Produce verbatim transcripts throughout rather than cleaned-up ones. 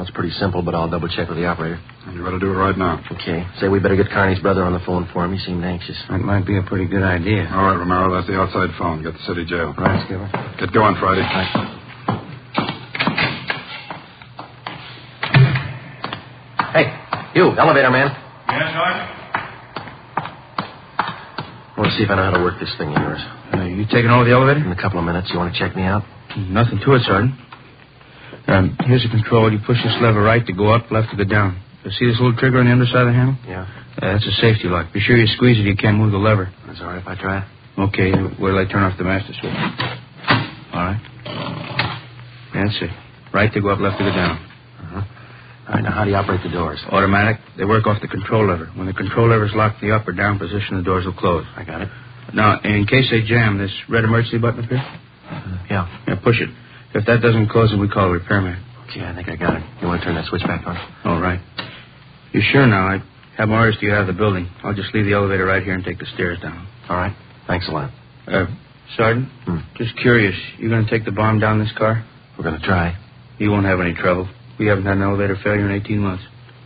it's pretty simple, but I'll double-check with the operator. You better do it right now. Okay. Say we better get Carney's brother on the phone for him. He seemed anxious. That might be a pretty good idea. All right, Romero, that's the outside phone. Get the city jail. Right, Skipper. Get going, Friday. Right. Hey, you, elevator man. Yes, Sergeant? I want to see if I know how to work this thing of yours. Uh, you taking over the elevator? In a couple of minutes. You want to check me out? Nothing to it, Sergeant. Um, here's the control. You push this lever right to go up, left to go down. You see this little trigger on the underside of the handle? Yeah. Uh, that's a safety lock. Be sure you squeeze it. You can't move the lever. That's all right if I try. Okay. Wait till I turn off the master switch. All right. That's it. Right to go up, left to go down. Uh-huh. All right, now how do you operate the doors? Automatic. They work off the control lever. When the control lever is locked in the up or down position, the doors will close. I got it. Now, in case they jam, this red emergency button up here? Uh, yeah. Yeah, push it. If that doesn't close it, we call a repairman. Okay, I think I got it. You want to turn that switch back on? All right. You sure now? I have my orders to get out of the building. I'll just leave the elevator right here and take the stairs down. All right. Thanks a lot. Uh, Sergeant, hmm. just curious. You going to take the bomb down this car? We're going to try. You won't have any trouble. We haven't had an elevator failure in eighteen months.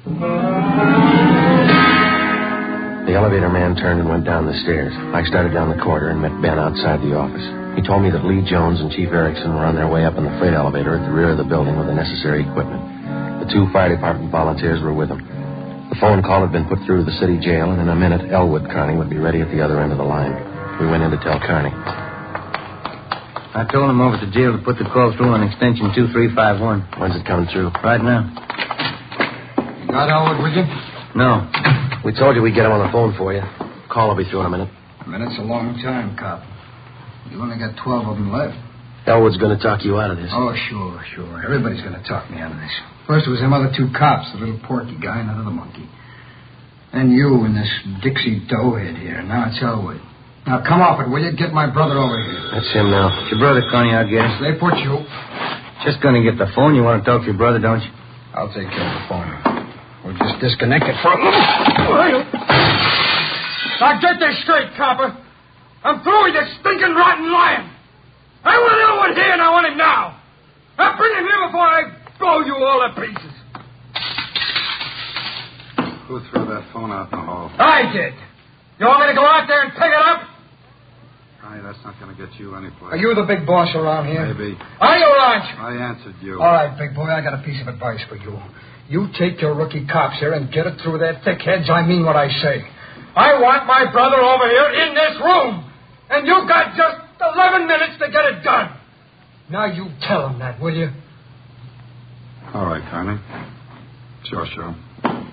The elevator man turned and went down the stairs. I started down the corridor and met Ben outside the office. He told me that Lee Jones and Chief Erickson were on their way up in the freight elevator at the rear of the building with the necessary equipment. The two fire department volunteers were with them. The phone call had been put through to the city jail, and in a minute, Elwood Carney would be ready at the other end of the line. We went in to tell Carney. I told him over at the jail to put the call through on extension two three five one. When's it coming through? Right now. You got Elwood with you? No. We told you we'd get him on the phone for you. Call will be through in a minute. A minute's a long time, cop. You only got twelve of them left. Elwood's going to talk you out of this. Oh, sure, sure. Everybody's going to talk me out of this. First it was them other two cops, the little porky guy and that other monkey. And you and this Dixie doughhead here. Now it's Elwood. Now come off it, will you? Get my brother over here. That's him now. It's your brother, Connie, I'll get it. They put you. Just going to get the phone. You want to talk to your brother, don't you? I'll take care of the phone. We'll just disconnect it for a moment. Now get this straight, copper. I'm through with this stinking rotten lion. I want Elwood here and I want him now. Now bring him here before I blow you all to pieces. Who threw that phone out in the hall? I did. You want me to go out there and pick it up? Connie, that's not going to get you anyplace. Are you the big boss around here? Maybe. Are you, Lodge? I answered you. All right, big boy, I got a piece of advice for you. You take your rookie cops here and get it through their thick heads. I mean what I say. I want my brother over here in this room. And you've got just eleven minutes to get it done. Now you tell him that, will you? All right, Connie. Sure, sure.